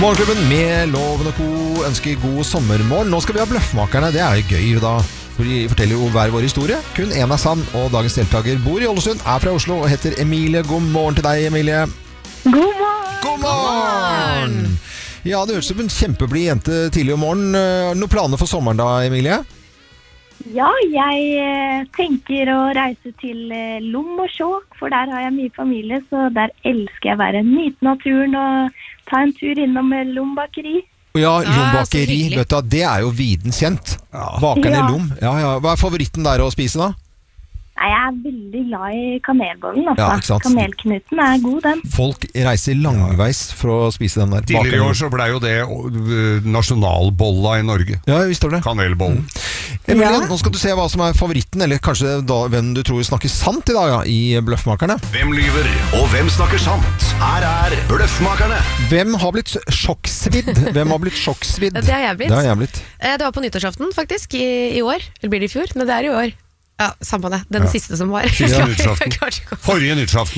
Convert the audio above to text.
Morgenklubben med Loven og Co. ønsker god sommermorgen. Nå skal vi ha Bløffmakerne, det er jo gøy da. Vi forteller jo hver vår historie. Kun en er sann, og dagens deltaker bor i Ålesund, er fra Oslo og heter Emilie. God morgen til deg, Emilie. God morgen! God morgen! Ja, det høres ut som en kjempeblid jente tidlig om morgenen. Noen planer for sommeren da, Emilie? Ja, jeg tenker å reise til Lom og Sjå, for der har jeg mye familie, så der elsker jeg å være. Nyte naturen og ta en tur innom Lom bakeri. Ja, Lom bakeri, vet du, det er jo viden kjent. Bakeren i Lom. Ja. Hva er favoritten der å spise da? Nei, jeg er veldig glad i kanelbollen, altså. Ja, ikke sant? Kanelknuten er god, den. Folk reiser langveis for å spise den der. Tidligere i år så ble jo det nasjonalbolla i Norge. Ja, jeg visste det. Kanelbollen. Emilie, nå skal du se hva som er favoritten, eller kanskje da, hvem du tror snakker sant i dag, ja, i Bløffmakerne. Hvem lyver, og hvem snakker sant? Her er Bløffmakerne. Hvem har blitt sjokksvidd? Hvem har blitt sjokksvidd? Det har jeg blitt. Det har jeg blitt. Det var på nyttårsaften, faktisk, i år. Eller blir det i fjor? Men det er i år. Ja, samme det. Den siste som var. Siste nyttårsaften. Forrige nyttårsaften.